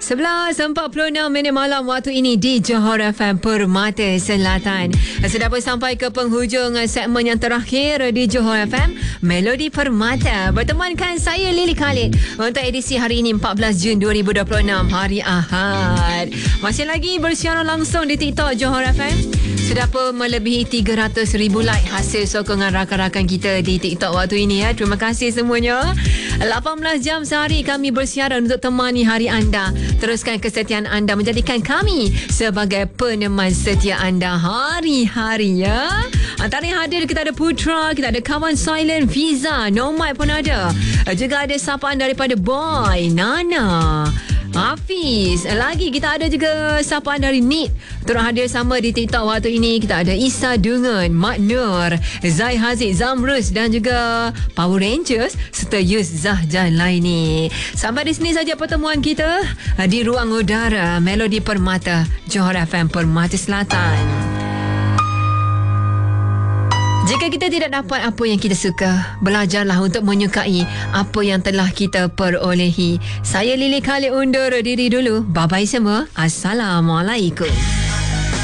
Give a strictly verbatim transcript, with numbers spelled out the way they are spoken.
sebelas empat puluh enam minit malam waktu ini di Johor F M Permata Selatan. Sudah pun sampai ke penghujung segmen yang terakhir di Johor F M Melodi Permata. Bertemankan saya Lily Khalid untuk edisi hari ini empat belas Jun dua ribu dua puluh enam, hari Ahad. Masih lagi bersiaran langsung di TikTok Johor F M. Sudah pun melebihi tiga ratus ribu like hasil sokongan rakan-rakan kita di TikTok waktu ini ya. Terima kasih semuanya. lapan belas jam sehari kami bersiaran untuk temani hari anda. Teruskan kesetiaan anda menjadikan kami sebagai peneman setia anda hari-hari ya. Antara yang hadir kita ada Putra, kita ada kawan Silent, Fiza, Nomad pun ada. Juga ada sapaan daripada Boy, Nana, Hafiz. Lagi kita ada juga sapaan dari Nit turut hadir sama di TikTok waktu ini. Kita ada Isa Dungan, Mak Nur, Zai Haziq, Zamrus dan juga Power Rangers serta Yus Zahjan Laini. Sampai di sini saja pertemuan kita di ruang udara Melodi Permata Johor F M Permata Selatan. Jika kita tidak dapat apa yang kita suka, belajarlah untuk menyukai apa yang telah kita perolehi. Saya Lily Khalid undur diri dulu. Bye-bye semua. Assalamualaikum.